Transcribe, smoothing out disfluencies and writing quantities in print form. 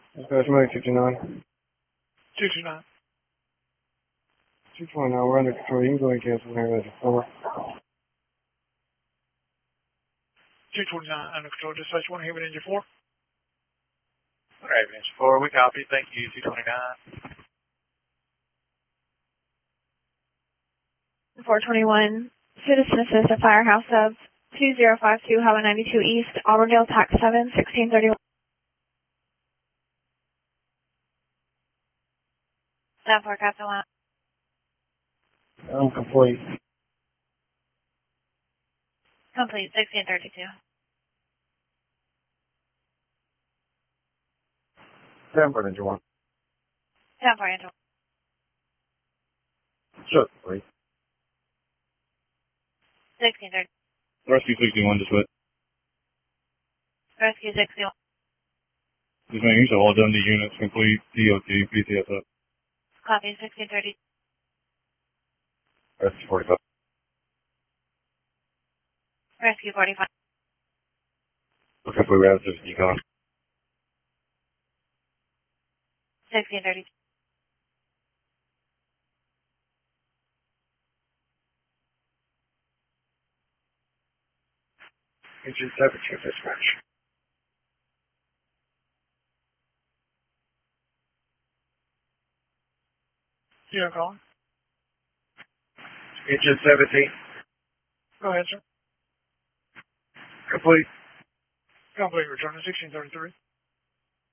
Dispatch Mike 229. 229. 229, we're under control. You can go ahead and cancel here as a 4. 229 under control. Dispatch 1, Haven Engine 4. Haven Engine 4, we copy. Thank you, 229. 421, Citizen Assist at Firehouse of 2052 Highway 92 East, Auburndale, Tax 7, 1631. Staff for Captain Line. Complete. Complete, 1632. 10 for Engine 1. 10 for Angel. Sure, please. 1630. Rescue 61, just what? Rescue 61. Just making sure all done to units complete, DOT, PCSF. Copy, 1630. Rescue 45. Rescue 45. Okay, we have to decon. 1630. Engine 17, dispatch. You are calling? Engine 17. Go ahead, sir. Complete. Complete, return to 1633.